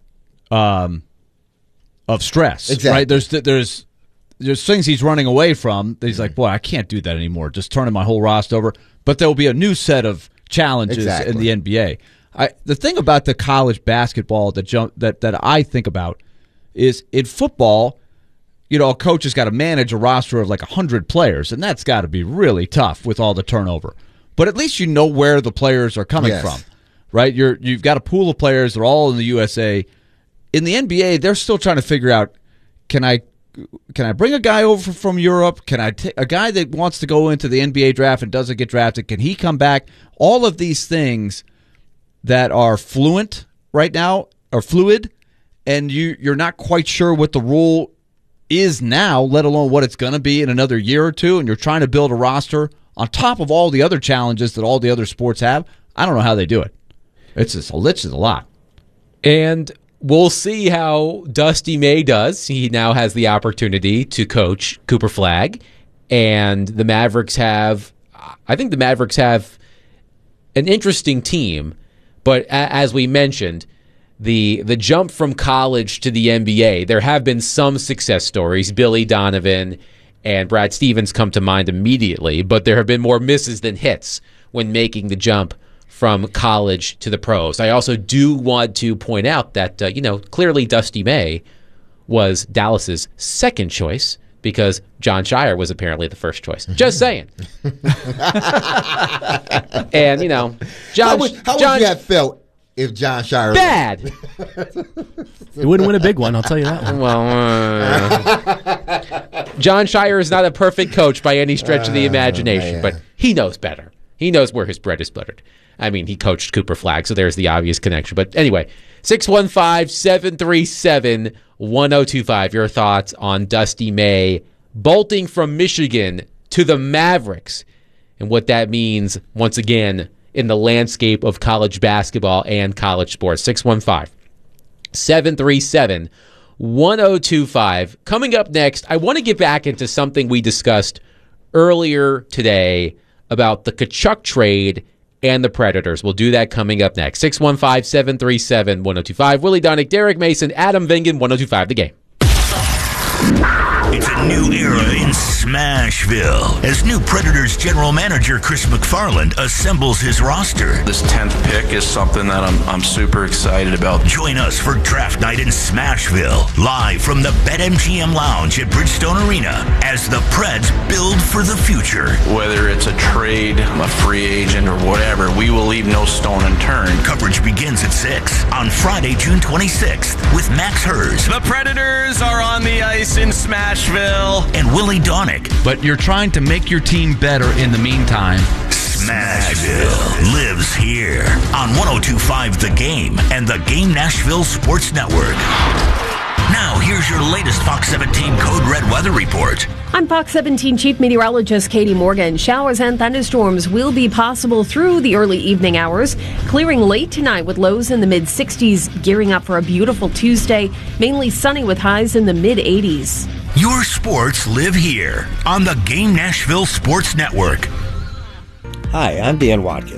stress. Exactly. Right. There's things he's running away from that he's like, boy, I can't do that anymore. Just turning my whole roster over. But there will be a new set of challenges in the NBA. The thing about the college basketball that I think about is in football, a coach has got to manage a roster of like 100 players, and that's got to be really tough with all the turnover. But at least you know where the players are coming from, right? You've got a pool of players. They're all in the USA. In the NBA, they're still trying to figure out, can I bring a guy over from Europe? Can I take a guy that wants to go into the NBA draft and doesn't get drafted? Can he come back? All of these things that are fluent right now are fluid, and you're not quite sure what the rule is now, let alone what it's going to be in another year or two, and you're trying to build a roster on top of all the other challenges that all the other sports have. I don't know how they do it. It's just a lot. And we'll see how Dusty May does. He now has the opportunity to coach Cooper Flagg, and the Mavericks have an interesting team, but as we mentioned, the jump from college to the NBA, there have been some success stories. Billy Donovan and Brad Stevens come to mind immediately, but there have been more misses than hits when making the jump from college to the pros. I also do want to point out that, clearly Dusty May was Dallas's second choice because Jon Scheyer was apparently the first choice. Just saying. And, How would you have felt if Jon Scheyer bad? He wouldn't win a big one, I'll tell you that one. Well, Jon Scheyer is not a perfect coach by any stretch of the imagination, but he knows better. He knows where his bread is buttered. I mean, he coached Cooper Flagg, so there's the obvious connection. But anyway, 615-737-1025. Your thoughts on Dusty May bolting from Michigan to the Mavericks and what that means, once again, in the landscape of college basketball and college sports. 615-737-1025. Coming up next, I want to get back into something we discussed earlier today about the Tkachuk trade and the Predators. We'll do that coming up next. 615-737-1025. Willie Donick, Derek Mason, Adam Vingan, 1025 The Game. It's a new era in Smashville as new Predators general manager Chris McFarland assembles his roster. This 10th pick is something that I'm super excited about. Join us for draft night in Smashville, live from the BetMGM Lounge at Bridgestone Arena as the Preds build for the future. Whether it's a trade, a free agent, or whatever, we will leave no stone unturned. Coverage begins at 6 on Friday, June 26th with Max Hers. The Predators are on the ice in Smashville. And Willie Donick. But you're trying to make your team better in the meantime. Smashville lives here on 102.5 The Game and the Game Nashville Sports Network. Now, here's your latest Fox 17 Code Red weather report. I'm Fox 17 Chief Meteorologist Katie Morgan. Showers and thunderstorms will be possible through the early evening hours, clearing late tonight with lows in the mid-60s, gearing up for a beautiful Tuesday, mainly sunny with highs in the mid-80s. Your sports live here on the Game Nashville Sports Network. Hi, I'm Dan Watkins.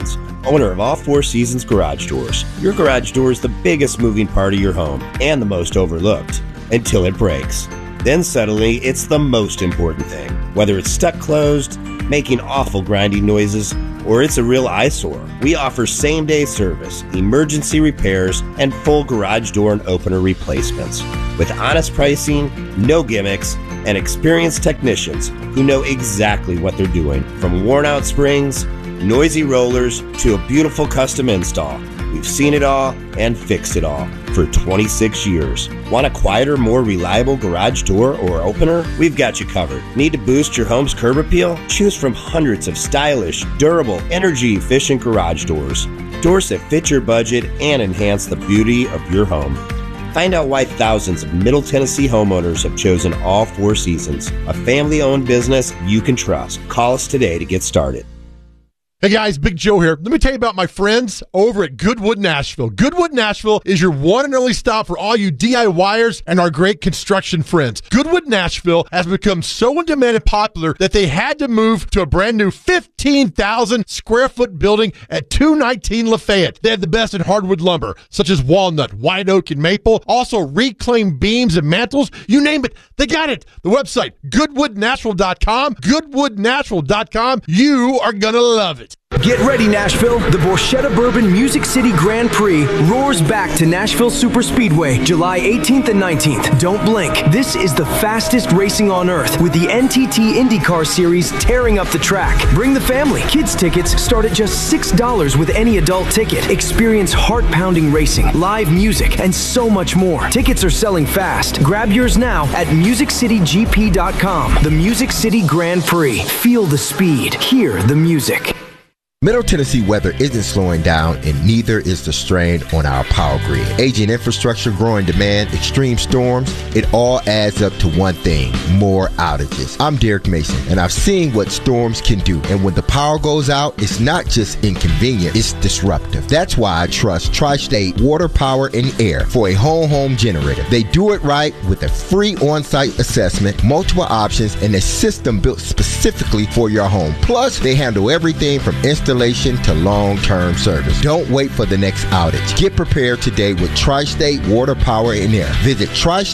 owner of all Four Seasons Garage Doors. Your garage door is the biggest moving part of your home and the most overlooked until it breaks. Then suddenly, it's the most important thing. Whether it's stuck closed, making awful grinding noises, or it's a real eyesore, we offer same-day service, emergency repairs, and full garage door and opener replacements. With honest pricing, no gimmicks, and experienced technicians who know exactly what they're doing. From worn-out springs, noisy rollers, to a beautiful custom install. We've seen it all and fixed it all for 26 years. Want a quieter, more reliable garage door or opener? We've got you covered. Need to boost your home's curb appeal? Choose from hundreds of stylish, durable, energy-efficient garage doors. Doors that fit your budget and enhance the beauty of your home. Find out why thousands of Middle Tennessee homeowners have chosen All Four Seasons, a family-owned business you can trust. Call us today to get started. Hey guys, Big Joe here. Let me tell you about my friends over at Goodwood Nashville. Goodwood Nashville is your one and only stop for all you DIYers and our great construction friends. Goodwood Nashville has become so in demand and popular that they had to move to a brand new 15,000 square foot building at 219 Lafayette. They have the best in hardwood lumber, such as walnut, white oak, and maple. Also reclaimed beams and mantles. You name it, they got it. The website, goodwoodnatural.com. Goodwoodnatural.com. You are going to love it. Get ready, Nashville. The Borchetta Bourbon Music City Grand Prix roars back to Nashville Superspeedway, July 18th and 19th. Don't blink. This is the fastest racing on earth, with the NTT IndyCar Series tearing up the track. Bring the family. Kids tickets start at just $6 with any adult ticket. Experience heart-pounding racing, live music, and so much more. Tickets are selling fast. Grab yours now at MusicCityGP.com. The Music City Grand Prix. Feel the speed. Hear the music. Middle Tennessee weather isn't slowing down, and neither is the strain on our power grid. Aging infrastructure, growing demand, extreme storms, it all adds up to one thing: more outages. I'm Derek Mason, and I've seen what storms can do. And when the power goes out, it's not just inconvenient, it's disruptive. That's why I trust Tri-State Water, Power, and Air for a home generator. They do it right with a free on-site assessment, multiple options, and a system built specifically for your home. Plus, they handle everything from installation to long-term service. Don't wait for the next outage. Get prepared today with Tri-State Water, Power, and Air. Visit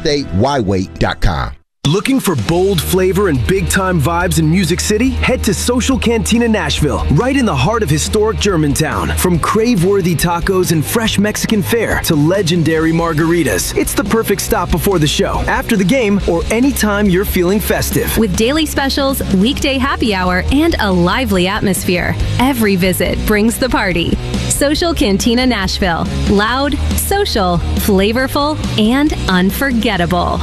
tristatewhywait.com. Looking for bold flavor and big-time vibes in Music City? Head to Social Cantina Nashville, right in the heart of historic Germantown. From crave-worthy tacos and fresh Mexican fare to legendary margaritas, it's the perfect stop before the show, after the game, or anytime you're feeling festive. With daily specials, weekday happy hour, and a lively atmosphere, every visit brings the party. Social Cantina Nashville. Loud, social, flavorful, and unforgettable.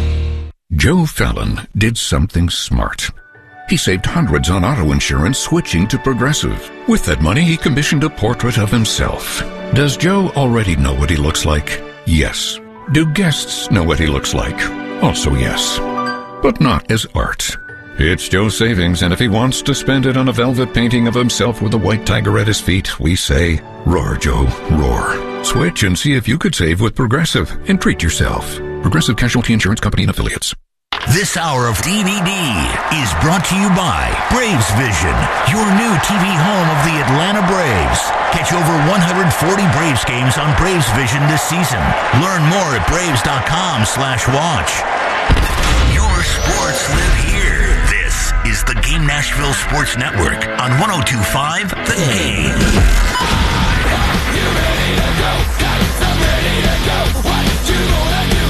Joe Fallon did something smart. He saved hundreds on auto insurance switching to Progressive. With that money, he commissioned a portrait of himself. Does Joe already know what he looks like? Yes. Do guests know what he looks like? Also yes. But not as art. It's Joe's savings, and if he wants to spend it on a velvet painting of himself with a white tiger at his feet, we say, roar, Joe, roar. Switch and see if you could save with Progressive and treat yourself. Progressive Casualty Insurance Company and Affiliates. This hour of DVD is brought to you by Braves Vision, your new TV home of the Atlanta Braves. Catch over 140 Braves games on Braves Vision this season. Learn more at braves.com/watch. Your sports live here. This is the Game Nashville Sports Network on 102.5 The Game. You ready to go? I'm ready to go. What you gonna do?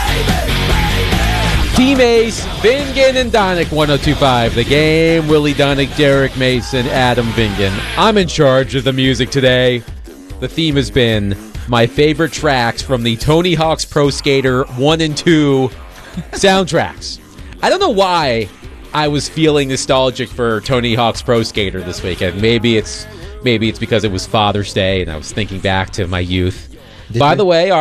Team Ace, Vingan and Donick, 102.5 The Game. Willie Donick, Derek Mason, Adam Vingan. I'm in charge of the music today. The theme has been my favorite tracks from the Tony Hawk's Pro Skater 1 and 2 soundtracks. I don't know why I was feeling nostalgic for Tony Hawk's Pro Skater this weekend. Maybe it's because it was Father's Day and I was thinking back to my youth. By the way,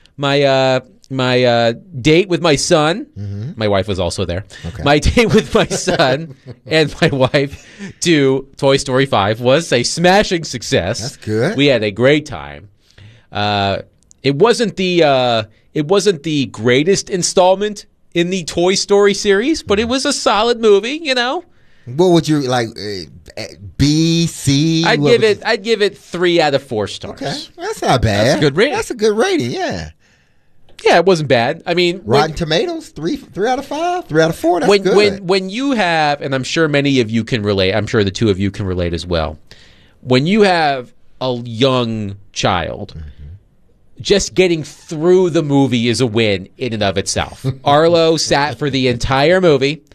my date with my son, my wife was also there. Okay. My date with my son and my wife to Toy Story 5 was a smashing success. That's good. We had a great time. It wasn't the greatest installment in the Toy Story series, but it was a solid movie, you know. What would you like? B, C? I'd give it 3 out of 4 stars. Okay, that's not bad. That's a good rating. That's a good rating. Yeah. Yeah, it wasn't bad. I mean, Rotten Tomatoes, 3 out of 5, 3 out of 4. That's good. When you have, and I'm sure many of you can relate. I'm sure the two of you can relate as well. When you have a young child, just getting through the movie is a win in and of itself. Arlo sat for the entire movie.